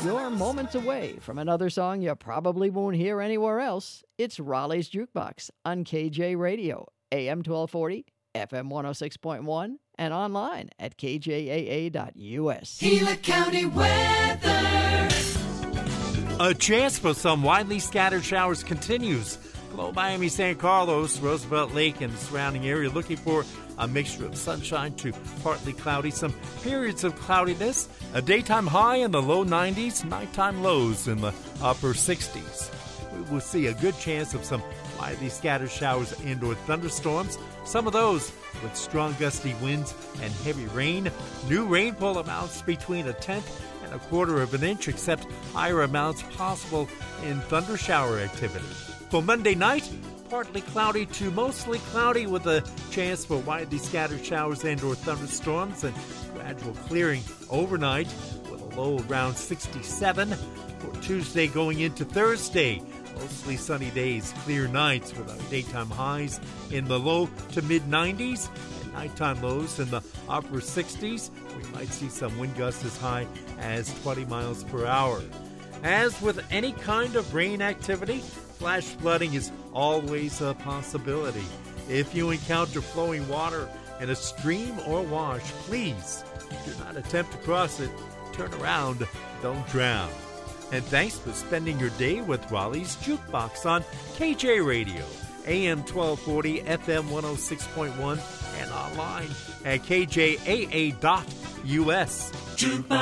You're moments away from another song you probably won't hear anywhere else. It's Raleigh's Jukebox on KJ Radio, AM 1240, FM 106.1, and online at kjaa.us. Gila County weather. A chance for some widely scattered showers continues. Below Miami, San Carlos, Roosevelt Lake, and the surrounding area, looking for a mixture of sunshine to partly cloudy, some periods of cloudiness, a daytime high in the low 90s, nighttime lows in the upper 60s. We will see a good chance of some widely scattered showers and/or thunderstorms, some of those with strong gusty winds and heavy rain. New rainfall amounts between a tenth and a quarter of an inch, except higher amounts possible in thunder shower activity. For Monday night, partly cloudy to mostly cloudy with a chance for widely scattered showers and/or thunderstorms, and gradual clearing overnight with a low around 67. For Tuesday going into Thursday, mostly sunny days, clear nights with our daytime highs in the low to mid-90s and nighttime lows in the upper 60s. We might see some wind gusts as high as 20 miles per hour. As with any kind of rain activity, flash flooding is always a possibility. If you encounter flowing water in a stream or wash, please do not attempt to cross it. Turn around, don't drown. And thanks for spending your day with Raleigh's Jukebox on KJ Radio, AM 1240, FM 106.1, and online at kjaa.us. Jukebox.